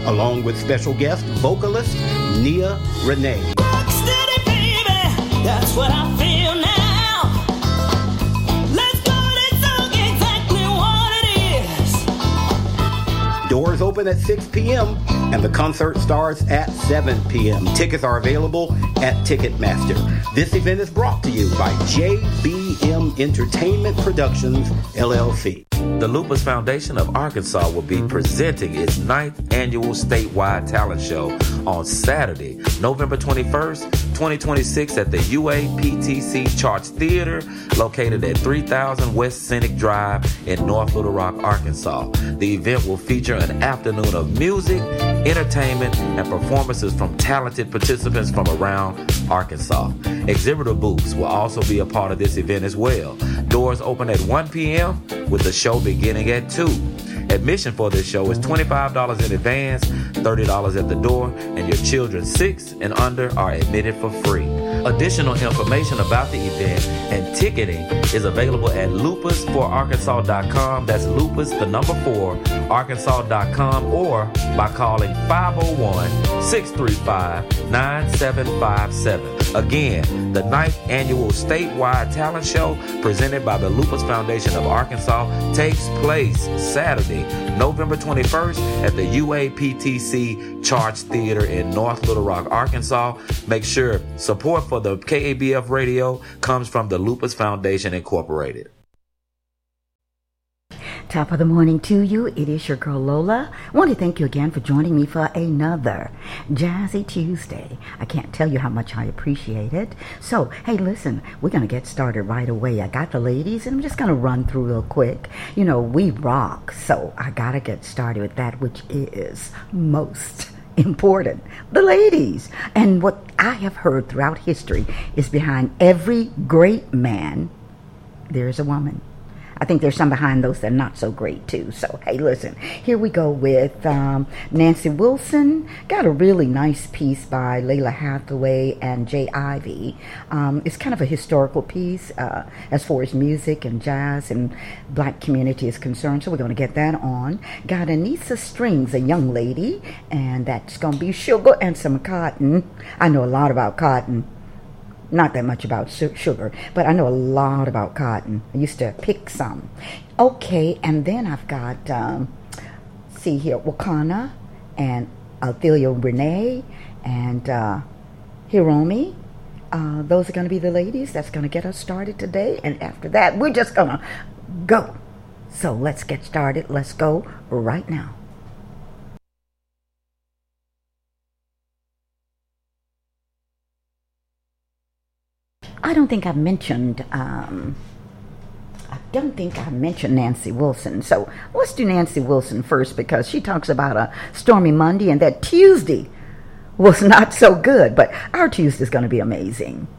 along with special guest vocalist Nia Renee. Steady, baby, that's what I feel now. Let's go, let's talk exactly what it is. Doors open at 6 p.m. and the concert starts at 7 p.m. Tickets are available at Ticketmaster. This event is brought to you by JBM Entertainment Productions, LLC. The Lupus Foundation of Arkansas will be presenting its 9th annual statewide talent show on Saturday, November 21st, 2026 at the UAPTC Charts Theater, located at 3000 West Scenic Drive in North Little Rock, Arkansas. The event will feature an afternoon of music, entertainment, and performances from talented participants from around Arkansas. Exhibitor booths will also be a part of this event as well. Doors open at 1 p.m. with the show beginning at 2. Admission for this show is $25 in advance, $30 at the door, and your children 6 and under are admitted for free. Additional information about the event and ticketing is available at lupus4arkansas.com. That's lupus, the number 4, arkansas.com, or by calling 501-635-9757. Again, the 9th annual statewide talent show presented by the Lupus Foundation of Arkansas takes place Saturday, November 21st at the UAPTC Charts Theater in North Little Rock, Arkansas. Make sure support for the KABF radio comes from the Lupus Foundation Incorporated. Top of the morning to you. It is your girl Lola. I want to thank you again for joining me for another Jazzy Tuesday. I can't tell you how much I appreciate it. So, hey, listen, we're going to get started right away. I got the ladies, and I'm just going to run through real quick. You know, we rock, so I got to get started with that which is most important, the ladies. And what I have heard throughout history is behind every great man, there's a woman. I think there's some behind those that are not so great too. So, hey, listen, here we go with Nancy Wilson. Got a really nice piece by Layla Hathaway and Jay Ivey. It's kind of a historical piece as far as music and jazz and black community is concerned. So we're going to get that on. Got Anissa Strings, a young lady, and that's going to be sugar and some cotton. I know a lot about cotton. Not that much about sugar, but I know a lot about cotton. I used to pick some. Okay, and then I've got, see here, Wakana and Althea Renee and Hiromi. Those are going to be the ladies that's going to get us started today. And after that, we're just going to go. So let's get started. Let's go right now. I don't think I've mentioned Nancy Wilson. So let's do Nancy Wilson first because she talks about a stormy Monday and that Tuesday was not so good, but our Tuesday is going to be amazing.